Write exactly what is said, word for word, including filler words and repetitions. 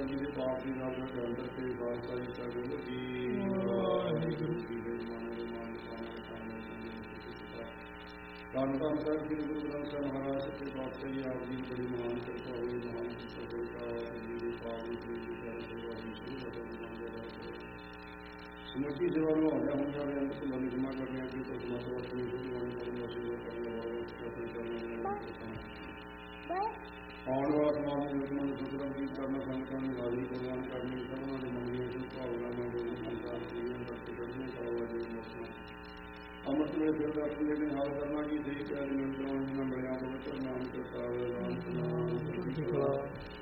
ਜੀ ਦੇ ਪਾਪ ਦੀ ਨਾਲ ਅੰਦਰ ਤੇ ਖਾਲਸਾ ਜੀ ਸਾਹਿਬ ਜੀ ਵਾਹਿਗੁਰੂ ਜੀ ਦੇ ਮਨ ਦੇ ਮਨ ਕਾਮੇ ਕਾਮੇ ਧੰਨ ਧੰਨ ਸਾਹਿਬ ਸ੍ਰੀ ਗੁਰੂ ਗ੍ਰੰਥ ਸਾਹਿਬ ਮਹਾਰਾਜ ਸੱਚੇ ਪਾਤਸ਼ਾਹ ਜੀ ਆਪ ਜੀ ਬੜੀ ਮਹਾਨ ਕਿਰਪਾ ਹੋਈ ਮਹਾਨ ਕਿਰਪਾ ਜੀ ਦੇ ਪਾਪ ਦੀ ਸੇਵਾ ਦੀ ਸ਼ੁਰੂ ਸਮੁੱਚੀ ਸੇਵਾ ਨੂੰ ਆਉਂਦਿਆਂ ਹੁੰਦਿਆਂ ਦੇ ਅੰਦਰ ਤੋਂ ਨਿਗਮਾ ਕਰਨੀਆਂ ਕਿ ਪਰਮਾਤਮਾ ਆਪਣੀ ਗੁਰਬਾਣੀ ਕਰਨ ਦਾ ਸੇਵਾ ਕਰਨ ਵਾਲਾ ਆਪਣੇ ਕਰਨ ਆਉਣ ਵਾਲਾ ਸਮਾਜ ਦੇ ਲੋਕਾਂ ਨੂੰ ਸੁਧਰਨ ਦੀ ਕਰਨਾ ਸੰਗਤਾਂ ਨੂੰ ਹਾਜ਼ਰੀ ਪ੍ਰਦਾਨ ਕਰਨੀ ਸਭਨਾਂ ਦੇ ਮੰਗੀਆਂ ਦੀ ਭਾਵਨਾਵਾਂ ਦੇ ਸੰਸਾਰ ਜੀਵਨ ਕਰਕੇ ਕਰਨੀ ਕਾਵਾ ਜੀ ਮੋਸਨਾ ਅਮਰਤ ਵੇਲੇ ਫਿਰ ਦਰਸ਼ਨ ਦੇ ਹਾਲ ਕਰਨਾ ਕਿ ਸਹੀ ਪਿਆਰ ਮਿਲ ਜਾਣ ਜਿਨ੍ਹਾਂ ਮਿਲਿਆ ਪਵਿੱਤਰ ਨਾਮ ਕਰਤਾ ਨਾਮ ਨਾਮ